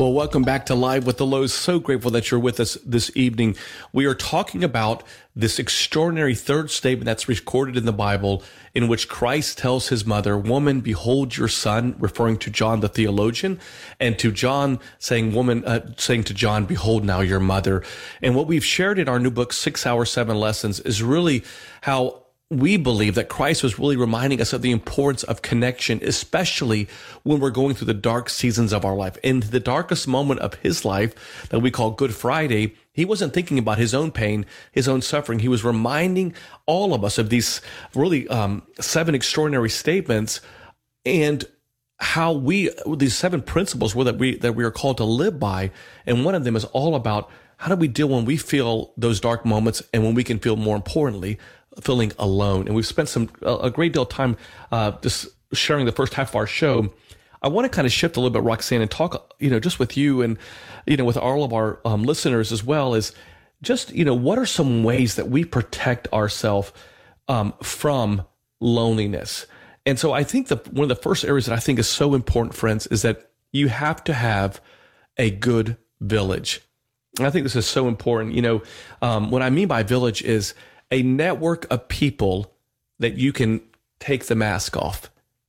Well, welcome back to Live with the Lows. So grateful that you're with us this evening. We are talking about this extraordinary third statement that's recorded in the Bible in which Christ tells his mother, "Woman, behold your son," referring to John the theologian, and to John saying, saying to John, "Behold now your mother." And what we've shared in our new book, 6 Hour 7 Lessons, is really how we believe that Christ was really reminding us of the importance of connection, especially when we're going through the dark seasons of our life. In the darkest moment of his life that we call Good Friday, he wasn't thinking about his own pain, his own suffering. He was reminding all of us of these really 7 extraordinary statements and how these 7 principles that we are called to live by. And one of them is all about how do we deal when we feel those dark moments and when we can feel, more importantly, feeling alone. And we've spent a great deal of time just sharing the first half of our show. I want to kind of shift a little bit, Roxanne, and talk, just with you and, with all of our listeners as well, is just, what are some ways that we protect ourselves from loneliness? And so I think one of the first areas that I think is so important, friends, is that you have to have a good village. And I think this is so important. What I mean by village is a network of people that you can take the mask off.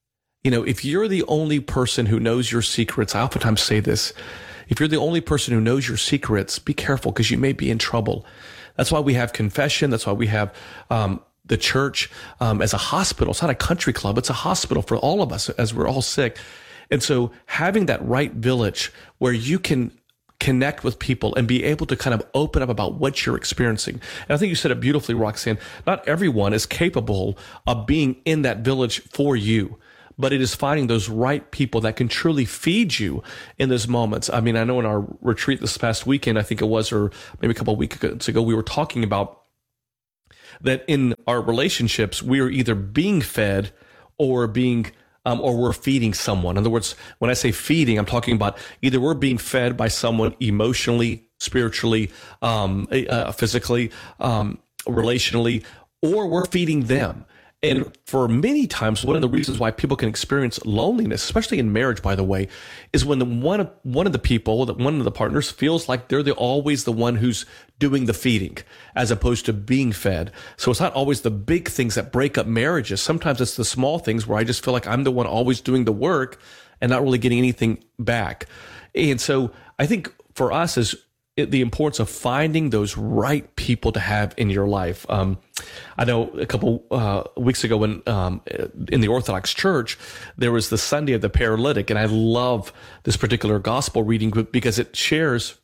If you're the only person who knows your secrets, I oftentimes say this, if you're the only person who knows your secrets, be careful because you may be in trouble. That's why we have confession. That's why we have the church as a hospital. It's not a country club. It's a hospital for all of us as we're all sick. And so having that right village where you can connect with people and be able to kind of open up about what you're experiencing. And I think you said it beautifully, Roxanne. Not everyone is capable of being in that village for you, but it is finding those right people that can truly feed you in those moments. I mean, I know in our retreat this past weekend, I think it was, or maybe a couple of weeks ago, we were talking about that in our relationships, we are either being fed or we're feeding someone. In other words, when I say feeding, I'm talking about either we're being fed by someone emotionally, spiritually, physically, relationally, or we're feeding them. And for many times, one of the reasons why people can experience loneliness, especially in marriage, by the way, is when one of the partners feels like they're always the one who's doing the feeding as opposed to being fed. So it's not always the big things that break up marriages. Sometimes it's the small things where I just feel like I'm the one always doing the work and not really getting anything back. And so I think for us is the importance of finding those right people to have in your life. I know a couple weeks ago when in the Orthodox Church, there was the Sunday of the Paralytic, and I love this particular gospel reading because it shares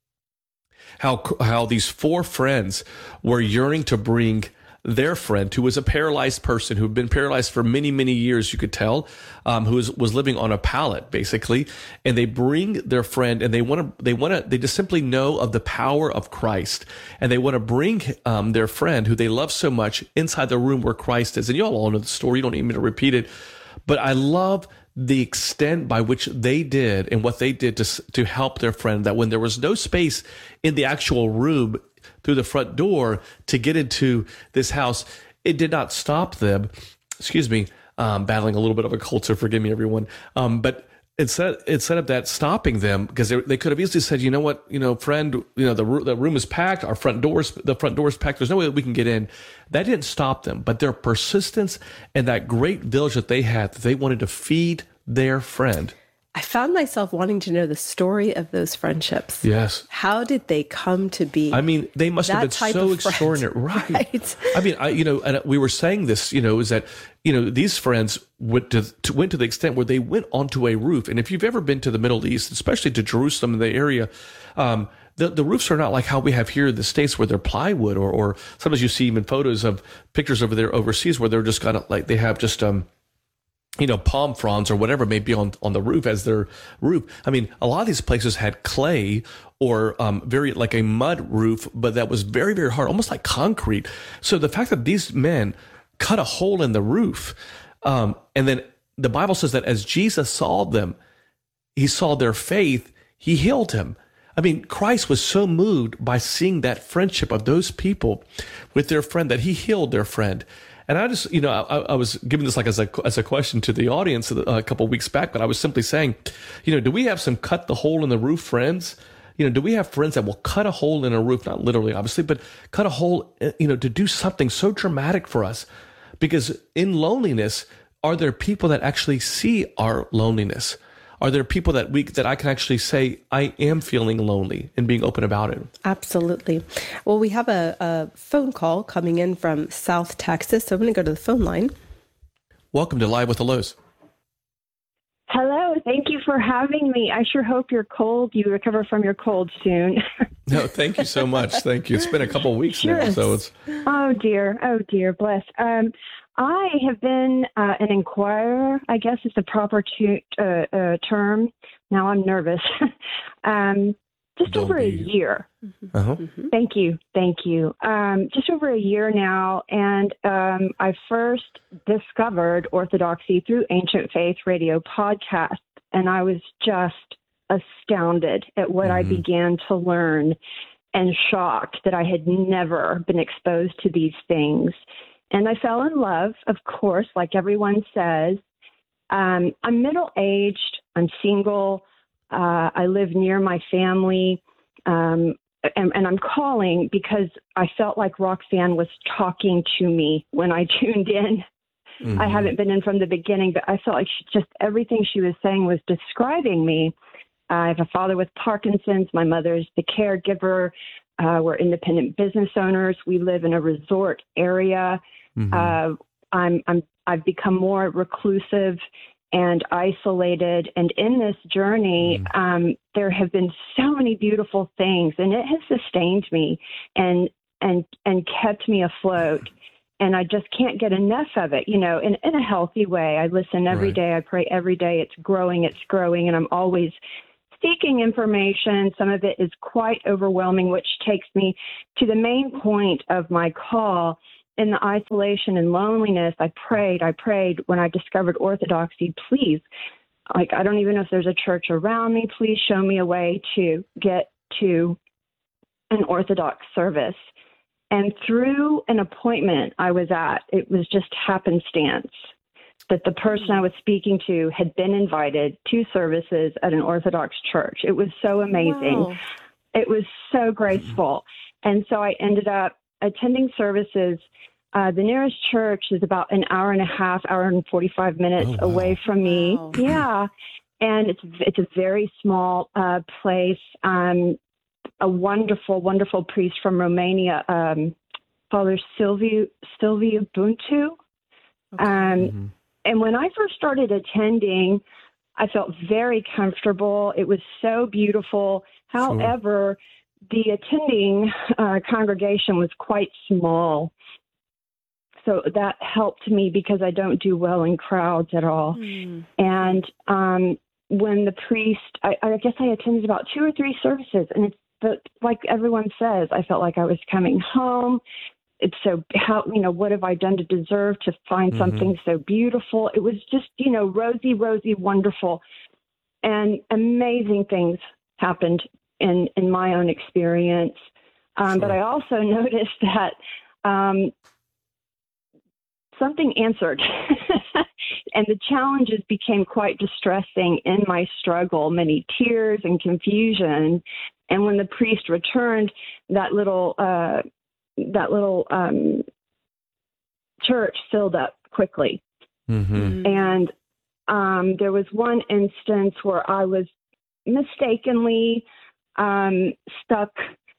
how these 4 friends were yearning to bring their friend, who was a paralyzed person, who had been paralyzed for many, many years, you could tell, who was living on a pallet, basically. And they bring their friend, and they just simply know of the power of Christ. And they want to bring their friend, who they love so much, inside the room where Christ is. And you all know the story. You don't need me to repeat it. But I love the extent by which they did and what they did to help their friend, that when there was no space in the actual room through the front door to get into this house, it did not stop them. Battling a little bit of a cold, so forgive me, everyone. But instead of that stopping them, because they could have easily said, you know what, friend, the room is packed, the front door is packed, there's no way that we can get in. That didn't stop them, but their persistence and that great village that they had, that they wanted to feed their friend. I found myself wanting to know the story of those friendships. Yes. How did they come to be? I mean, they must have been so extraordinary. Right. I mean, and we were saying this, is that, these friends went to the extent where they went onto a roof. And if you've ever been to the Middle East, especially to Jerusalem and the area, the roofs are not like how we have here in the States where they're plywood or sometimes you see even pictures over there overseas where they're just kind of like, they have just, palm fronds or whatever may be on the roof as their roof. I mean, a lot of these places had clay or very like a mud roof, but that was very, very hard, almost like concrete. So the fact that these men cut a hole in the roof, and then the Bible says that as Jesus saw them, he saw their faith, he healed him. I mean, Christ was so moved by seeing that friendship of those people with their friend that he healed their friend. And I just, I was giving this like as a question to the audience a couple of weeks back, but I was simply saying, do we have some cut the hole in the roof friends? Do we have friends that will cut a hole in a roof, not literally, obviously, but cut a hole, to do something so dramatic for us? Because in loneliness, are there people that actually see our loneliness? Are there people that I can actually say, I am feeling lonely, and being open about it? Absolutely. Well, we have a phone call coming in from South Texas, so I'm going to go to the phone line. Welcome to Live with the Lows. Hello. Thank you for having me. I sure hope you recover from your cold soon. No, thank you so much. Thank you. It's been a couple of weeks now, so it's... Oh, dear. Bless. I have been an inquirer, I guess is the proper term. Now I'm nervous. Just Don't over be. a year. Uh-huh. Thank you. Just over a year now, and I first discovered Orthodoxy through Ancient Faith Radio podcast, and I was just astounded at what I began to learn and shocked that I had never been exposed to these things. And I fell in love, of course, like everyone says. I'm middle-aged. I'm single. I live near my family. And I'm calling because I felt like Roxanne was talking to me when I tuned in. I haven't been in from the beginning, but I felt like everything she was saying was describing me. I have a father with Parkinson's. My mother's the caregiver. We're independent business owners. We live in a resort area. I've become more reclusive and isolated. And in this journey, there have been so many beautiful things, and it has sustained me and kept me afloat. And I just can't get enough of it, in a healthy way. I listen every day. I pray every day. It's growing. And I'm always seeking information. Some of it is quite overwhelming, which takes me to the main point of my call. In the isolation and loneliness, I prayed when I discovered Orthodoxy. Please, I don't even know if there's a church around me. Please show me a way to get to an Orthodox service. And through an appointment I was at, it was just happenstance that the person I was speaking to had been invited to services at an Orthodox church. It was so amazing. Wow. It was so graceful. And so I ended up attending services. The nearest church is about an hour and a half, hour and 45 minutes away from me. Wow. Yeah. And it's a very small place. A wonderful, wonderful priest from Romania, Father Silviu Buntu. And when I first started attending, I felt very comfortable. It was so beautiful. However, the attending congregation was quite small. So that helped me because I don't do well in crowds at all. And when the priest, I guess I attended about 2 or 3 services, and but like everyone says, I felt like I was coming home. It's so, what have I done to deserve to find something so beautiful? It was just, rosy, wonderful. And amazing things happened in my own experience. But I also noticed that something answered. And the challenges became quite distressing in my struggle, many tears and confusion. And when the priest returned, that little church filled up quickly. And there was one instance where I was mistakenly stuck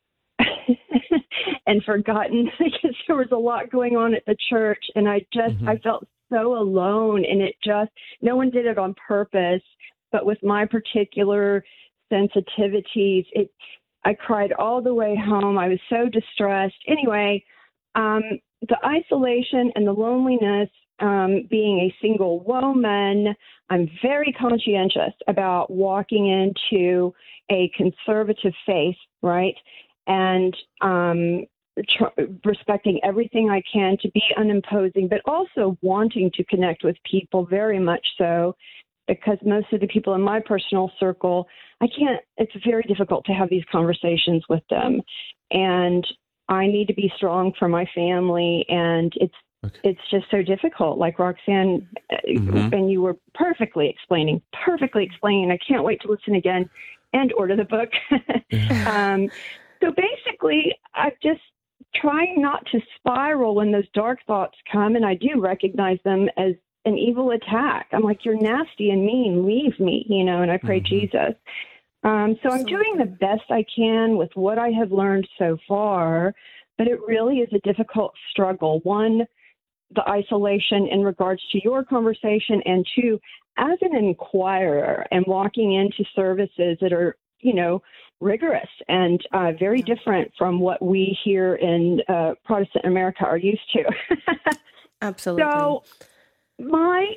and forgotten because there was a lot going on at the church, and I felt so alone, and no one did it on purpose, but with my particular sensitivities, I cried all the way home. I was so distressed. Anyway, the isolation and the loneliness, being a single woman, I'm very conscientious about walking into a conservative faith, right? And respecting everything I can to be unimposing, but also wanting to connect with people very much so, because most of the people in my personal circle, it's very difficult to have these conversations with them. And I need to be strong for my family, and it's just so difficult. Like Roxanne, and you were perfectly explaining. I can't wait to listen again and order the book. So basically, I'm just trying not to spiral when those dark thoughts come, and I do recognize them as an evil attack. I'm like, you're nasty and mean, leave me, and I pray Jesus. So I'm doing the best I can with what I have learned so far, but it really is a difficult struggle. One, the isolation in regards to your conversation, and two, as an inquirer and walking into services that are, rigorous and very different from what we here in Protestant America are used to. Absolutely. So my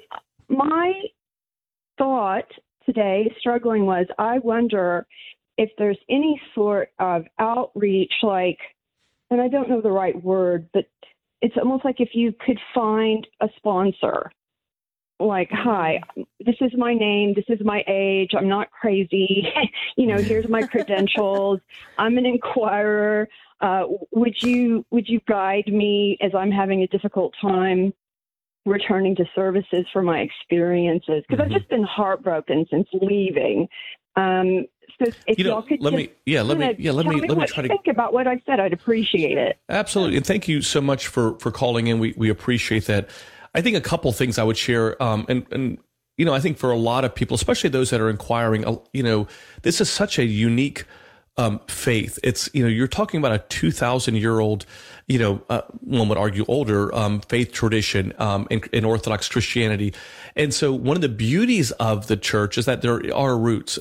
thought today, struggling, was I wonder if there's any sort of outreach, like, and I don't know the right word, but it's almost like if you could find a sponsor. Like, hi, this is my name, this is my age, I'm not crazy, here's my credentials, I'm an inquirer. Would you guide me as I'm having a difficult time returning to services for my experiences? Because I've just been heartbroken since leaving. So if y'all could let me try to think about what I said, I'd appreciate it. Absolutely, and thank you so much for calling in. We appreciate that. I think a couple things I would share, and I think for a lot of people, especially those that are inquiring, this is such a unique faith. It's, you're talking about a 2,000-year-old, one would argue older faith tradition in Orthodox Christianity. And so one of the beauties of the church is that there are roots,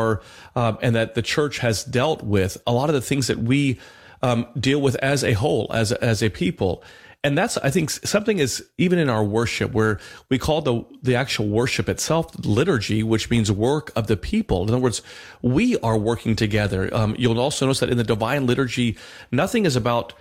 and that the church has dealt with a lot of the things that we deal with as a whole, as a people. And that's, I think, something is even in our worship, where we call the actual worship itself liturgy, which means work of the people. In other words, we are working together. You'll also notice that in the divine liturgy, nothing is about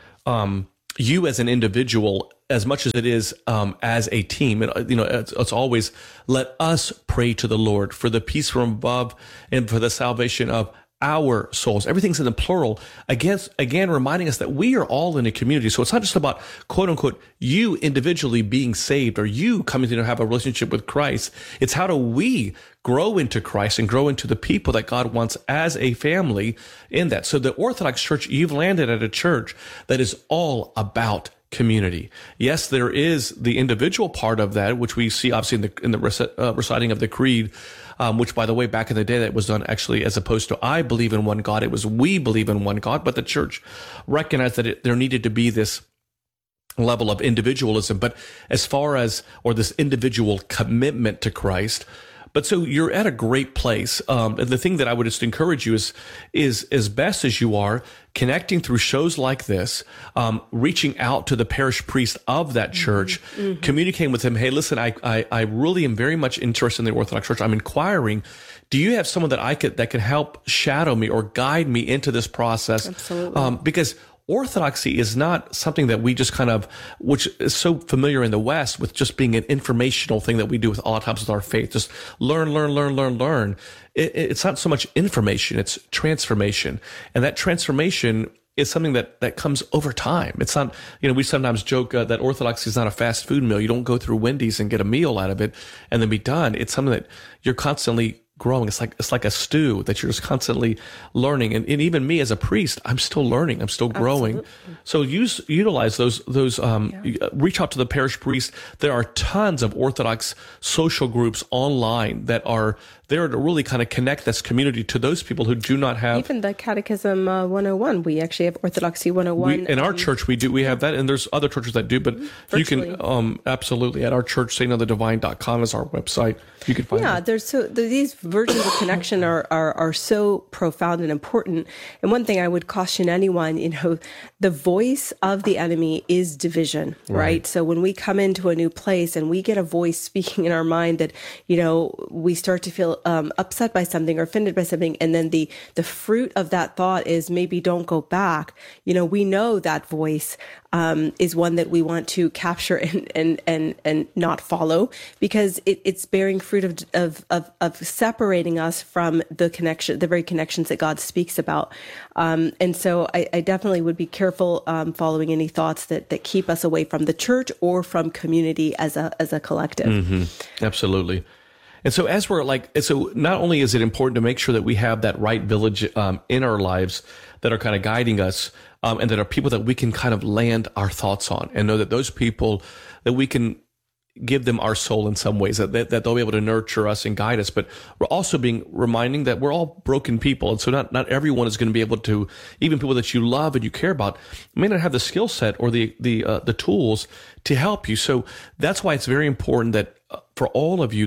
you as an individual as much as it is as a team. It's always, let us pray to the Lord for the peace from above and for the salvation of our souls. Everything's in the plural. Again, reminding us that we are all in a community. So it's not just about, quote unquote, you individually being saved or you coming to have a relationship with Christ. It's how do we grow into Christ and grow into the people that God wants as a family in that. So the Orthodox Church, you've landed at a church that is all about community. Yes, there is the individual part of that, which we see obviously in the reciting of the creed, which, by the way, back in the day, that was done actually as opposed to I believe in one God. It was we believe in one God, but the church recognized that there needed to be this level of individualism, but as far as, or this individual commitment to Christ. But so you're at a great place. And the thing that I would just encourage you is as best as you are, connecting through shows like this, reaching out to the parish priest of that church, communicating with him. Hey, listen, I really am very much interested in the Orthodox Church. I'm inquiring. Do you have someone that can help shadow me or guide me into this process? Absolutely. Because orthodoxy is not something that we just kind of, which is so familiar in the West with just being an informational thing that we do with a lot of times with our faith. Just learn. It's not so much information, it's transformation. And that transformation is something that comes over time. It's not, we sometimes joke that orthodoxy is not a fast food meal. You don't go through Wendy's and get a meal out of it and then be done. It's something that you're constantly growing. It's like a stew that you're just constantly learning. And even me as a priest, I'm still learning. I'm still growing. Absolutely. So utilize those, reach out to the parish priest. There are tons of Orthodox social groups online that are there to really kind of connect this community to those people who do not have. Even the Catechism 101. We actually have Orthodoxy 101. In our church, we have that. And there's other churches that do, but virtually. You can, absolutely, at our church, saintofthedivine.com is our website. You can find that. These versions of connection are so profound and important. And one thing I would caution anyone, the voice of the enemy is division, right? So when we come into a new place and we get a voice speaking in our mind that, we start to feel upset by something or offended by something, and then the fruit of that thought is maybe don't go back. We know that voice is one that we want to capture and not follow, because it's bearing fruit of separating us from the very connections that God speaks about. And so I definitely would be careful following any thoughts that keep us away from the church or from community as a collective. Mm-hmm. Absolutely. And so so not only is it important to make sure that we have that right village in our lives that are kind of guiding us, and that are people that we can kind of land our thoughts on, and know that those people that we can give them our soul in some ways, that they'll be able to nurture us and guide us. But we're also reminding that we're all broken people. And so not everyone is going to be able to, even people that you love and you care about, may not have the skill set or the tools to help you. So that's why it's very important that for all of you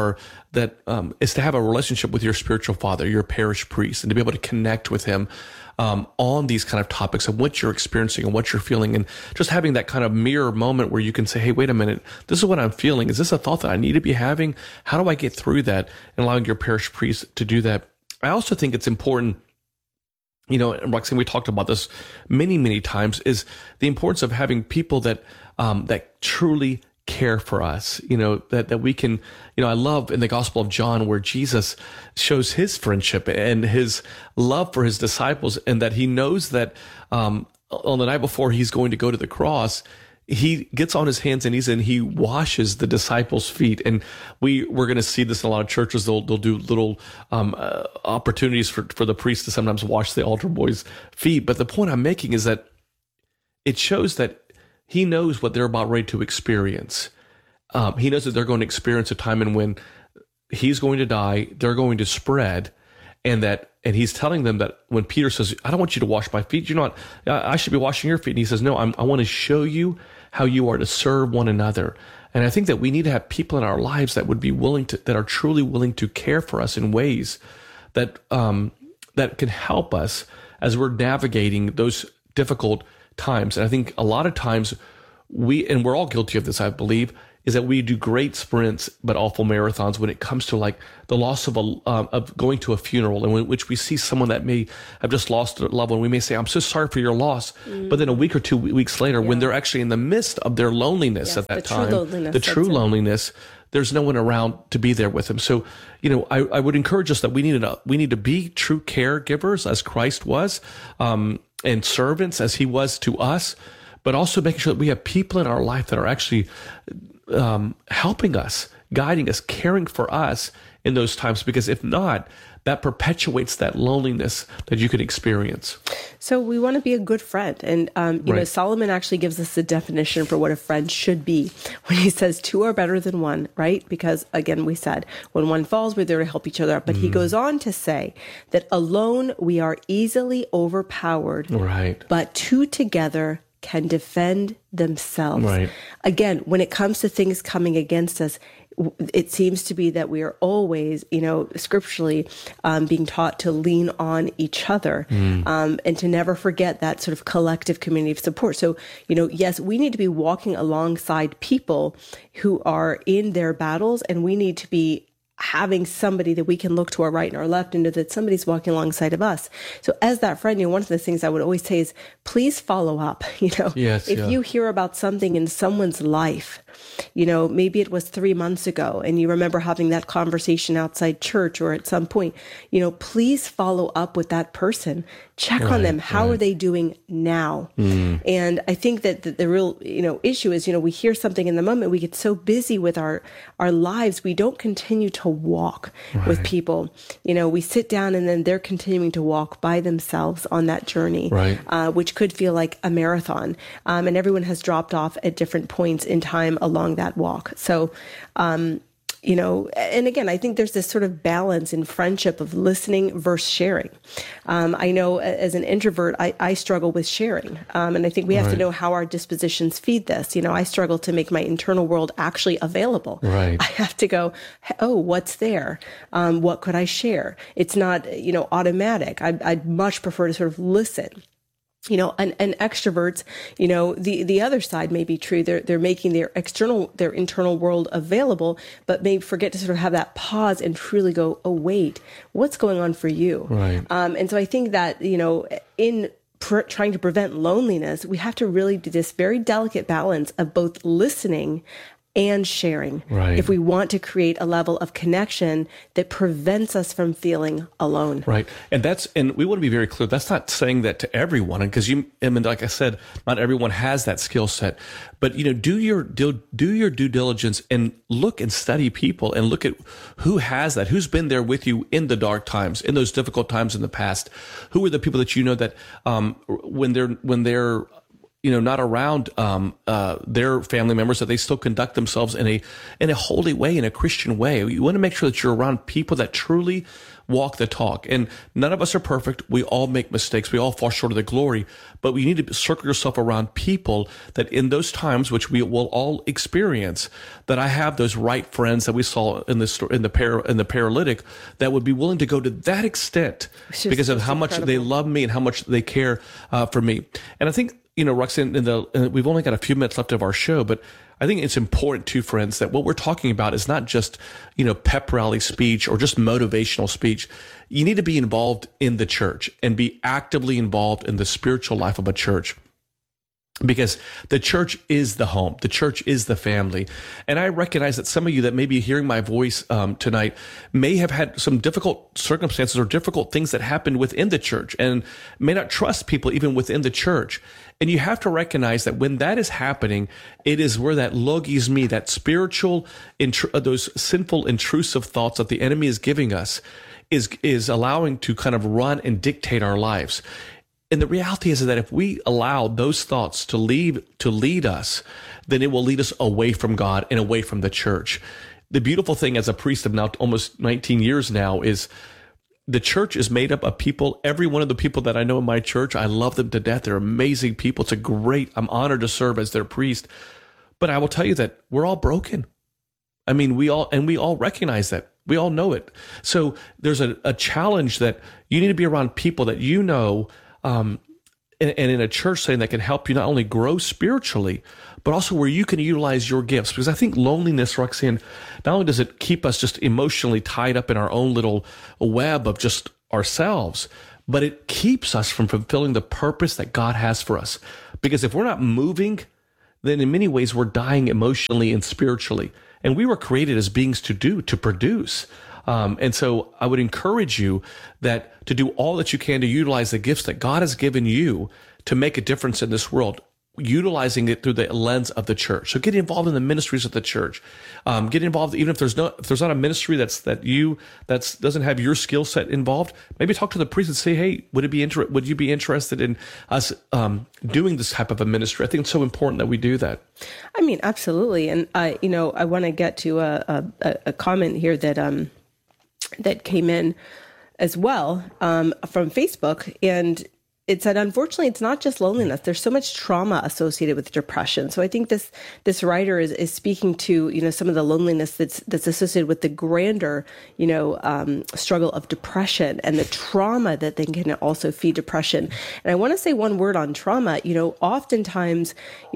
is to have a relationship with your spiritual father, your parish priest, and to be able to connect with him on these kind of topics of what you're experiencing and what you're feeling, and just having that kind of mirror moment where you can say, hey, wait a minute, this is what I'm feeling. Is this a thought that I need to be having? How do I get through that? And allowing your parish priest to do that. I also think it's important, and Roxanne, we talked about this many, many times, is the importance of having people that truly care for us, that we can, I love in the Gospel of John where Jesus shows his friendship and his love for his disciples, and that he knows that on the night before he's going to go to the cross, he gets on his hands and knees and he washes the disciples' feet. And we're going to see this in a lot of churches. They'll do little opportunities for the priest to sometimes wash the altar boys' feet. But the point I'm making is that it shows that he knows what they're about ready to experience. He knows that they're going to experience a time in when he's going to die, they're going to spread, and he's telling them that when Peter says, I don't want you to wash my feet, I should be washing your feet. And he says, no, I want to show you how you are to serve one another. And I think that we need to have people in our lives that would be that are truly willing to care for us in ways that can help us as we're navigating those difficult times. And I think a lot of times we're all guilty of this, I believe, is that we do great sprints but awful marathons when it comes to like the loss of going to a funeral, in which we see someone that may have just lost a loved one. We may say, I'm so sorry for your loss. But then a week or 2 weeks later, when they're actually in the midst of their loneliness at that time, the true loneliness, there's no one around to be there with them. So, I would encourage us that we need to be true caregivers as Christ was, and servants as he was to us, but also making sure that we have people in our life that are actually helping us, guiding us, caring for us in those times, because if not, that perpetuates that loneliness that you could experience. So we want to be a good friend. And, Right. Solomon actually gives us a definition for what a friend should be when he says two are better than one, right? Because again, we said when one falls, we're there to help each other up. But he goes on to say that alone we are easily overpowered, Right. but two together can defend themselves. Right. Again, when it comes to things coming against us, it seems to be that we are always, scripturally being taught to lean on each other, and to never forget that sort of collective community of support. So, yes, we need to be walking alongside people who are in their battles, and we need to be having somebody that we can look to our right and our left and know that somebody's walking alongside of us. So as that friend, one of the things I would always say is, please follow up. Yes, if you hear about something in someone's life, maybe it was 3 months ago and you remember having that conversation outside church or at some point, please follow up with that person. Check on them. How are they doing now? And I think that the real, issue is, we hear something in the moment, we get so busy with our lives, we don't continue to walk with people. We sit down and then they're continuing to walk by themselves on that journey, which could feel like a marathon. And everyone has dropped off at different points in time along that walk. So, and again, I think there's this sort of balance in friendship of listening versus sharing. I know as an introvert, I struggle with sharing. And I think we have to know how our dispositions feed this. I struggle to make my internal world actually available. Right. I have to go, oh, what's there? What could I share? It's not, automatic. I'd much prefer to sort of listen. And extroverts, the other side may be true. They're making their internal world available, but may forget to sort of have that pause and truly go, oh, wait, what's going on for you? Right. And so I think that, in trying to prevent loneliness, we have to really do this very delicate balance of both listening and sharing. Right. If we want to create a level of connection that prevents us from feeling alone. Right. And we want to be very clear. That's not saying that to everyone. And because like I said, not everyone has that skill set, but do your due diligence and look and study people and look at who has that, who's been there with you in the dark times, in those difficult times in the past. Who are the people that that when they're not around their family members, that they still conduct themselves in a holy way, in a Christian way. You want to make sure that you're around people that truly walk the talk. And none of us are perfect. We all make mistakes. We all fall short of the glory. But you need to circle yourself around people that in those times, which we will all experience, that I have those right friends that we saw in the story, in the paralytic, that would be willing to go to that extent because of how much they love me and how much they care for me. And I think, Roxanne, we've only got a few minutes left of our show, but I think it's important too, friends, that what we're talking about is not just, pep rally speech or just motivational speech. You need to be involved in the church and be actively involved in the spiritual life of a church. Because the church is the home. The church is the family. And I recognize that some of you that may be hearing my voice tonight may have had some difficult circumstances or difficult things that happened within the church and may not trust people even within the church. And you have to recognize that when that is happening, it is where that logos me, that spiritual, those sinful, intrusive thoughts that the enemy is giving us is allowing to kind of run and dictate our lives. And the reality is that if we allow those thoughts to lead us, then it will lead us away from God and away from the church. The beautiful thing as a priest of now almost 19 years now is the church is made up of people. Every one of the people that I know in my church, I love them to death. They're amazing people. I'm honored to serve as their priest. But I will tell you that we're all broken. I mean, we all recognize that. We all know it. So there's a challenge that you need to be around people that and in a church setting that can help you not only grow spiritually, but also where you can utilize your gifts. Because I think loneliness, Roxanne, not only does it keep us just emotionally tied up in our own little web of just ourselves, but it keeps us from fulfilling the purpose that God has for us. Because if we're not moving, then in many ways we're dying emotionally and spiritually. And we were created as beings to produce. And so I would encourage you to do all that you can to utilize the gifts that God has given you to make a difference in this world, utilizing it through the lens of the church. So get involved in the ministries of the church. Get involved, even if there's not a ministry that doesn't have your skill set involved. Maybe talk to the priest and say, hey, would you be interested in us doing this type of a ministry? I think it's so important that we do that. I mean, absolutely. And I want to get to a comment here that came in as well from Facebook, and it said, unfortunately, it's not just loneliness. There's so much trauma associated with depression. So I think this writer is speaking to some of the loneliness that's associated with the grander struggle of depression and the trauma that then can also feed depression. And I want to say one word on trauma. Oftentimes,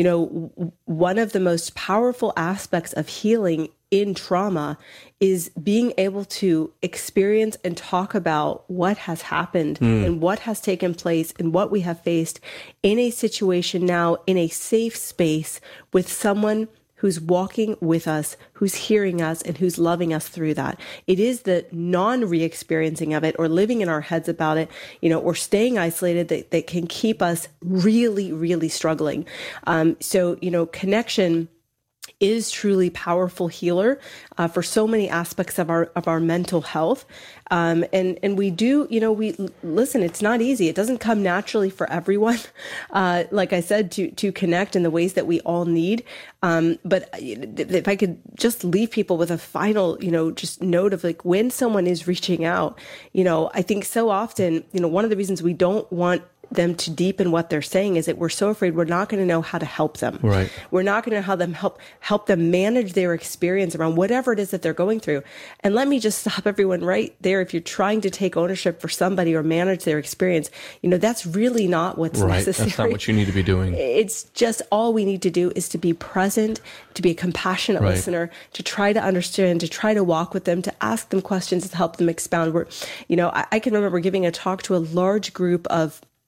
one of the most powerful aspects of healing in trauma is being able to experience and talk about what has happened and what has taken place and what we have faced in a situation now in a safe space with someone who's walking with us, who's hearing us, and who's loving us through that. It is the non-re-experiencing of it or living in our heads about it, or staying isolated that can keep us really, really struggling. So connection is truly powerful healer for so many aspects of our mental health. And we do, listen, it's not easy. It doesn't come naturally for everyone. Like I said, to connect in the ways that we all need. But if I could just leave people with a final, just note of like when someone is reaching out, I think so often, one of the reasons we don't want them to deepen what they're saying is that we're so afraid we're not going to know how to help them. Right. We're not going to help them manage their experience around whatever it is that they're going through. And let me just stop everyone right there. If you're trying to take ownership for somebody or manage their experience, that's really not what's necessary. That's not what you need to be doing. It's just all we need to do is to be present, to be a compassionate listener, to try to understand, to try to walk with them, to ask them questions, to help them expound. I can remember giving a talk to a large group of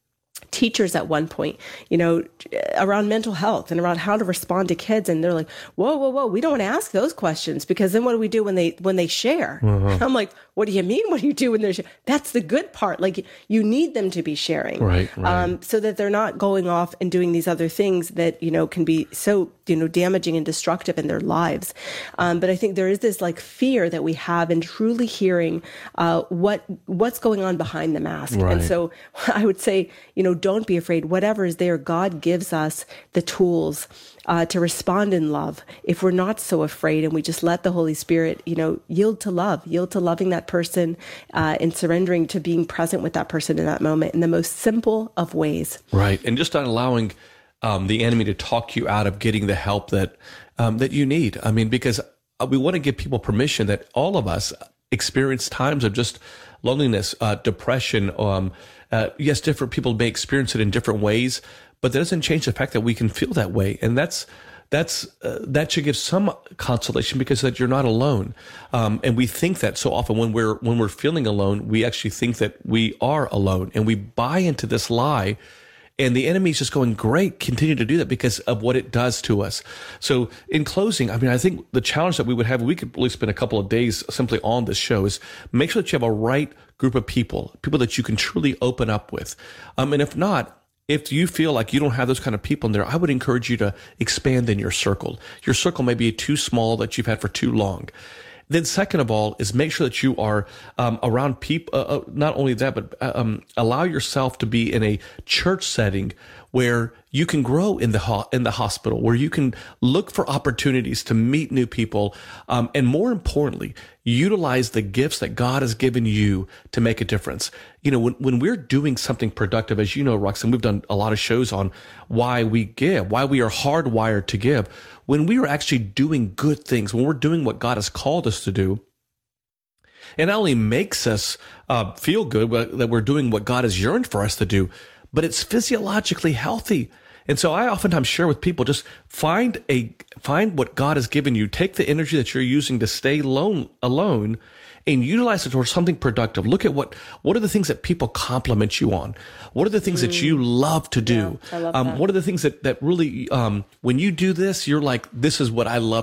teachers at one point, around mental health and around how to respond to kids. And they're like, whoa, we don't want to ask those questions, because then what do we do when they share? I'm like, what do you mean? What do you do when they're That's the good part. Like, you need them to be sharing, right. So that they're not going off and doing these other things that, can be so, damaging and destructive in their lives. But I think there is this like fear that we have in truly hearing what's going on behind the mask. Right. And so I would say, don't be afraid. Whatever is there, God gives us the tools to respond in love. If we're not so afraid and we just let the Holy Spirit, yield to loving that person, and surrendering to being present with that person in that moment in the most simple of ways. Right. And just not allowing the enemy to talk you out of getting the help that you need. I mean, because we want to give people permission that all of us experience times of just loneliness, depression. Yes, different people may experience it in different ways, but that doesn't change the fact that we can feel that way. And that should give some consolation, because that you're not alone. And we think that so often when we're feeling alone, we actually think that we are alone, and we buy into this lie. And the enemy's just going, great, continue to do that because of what it does to us. So in closing, I mean, I think the challenge that we would have, we could really spend a couple of days simply on this show, is make sure that you have a right group of people that you can truly open up with. And if not, if you feel like you don't have those kind of people in there, I would encourage you to expand in your circle. Your circle may be too small that you've had for too long. Then second of all is make sure that you are around people, not only that, but allow yourself to be in a church setting where you can grow in the hospital, where you can look for opportunities to meet new people, and more importantly, utilize the gifts that God has given you to make a difference. When we're doing something productive, as you know, Roxanne, we've done a lot of shows on why we give, why we are hardwired to give. When we are actually doing good things, when we're doing what God has called us to do, it not only makes us feel good, but that we're doing what God has yearned for us to do, but it's physiologically healthy. And so I oftentimes share with people, just find what God has given you. Take the energy that you're using to stay alone and utilize it towards something productive. Look at what are the things that people compliment you on? What are the things that you love to do? Yeah, I love that. What are the things that really, when you do this, you're like, this is what I love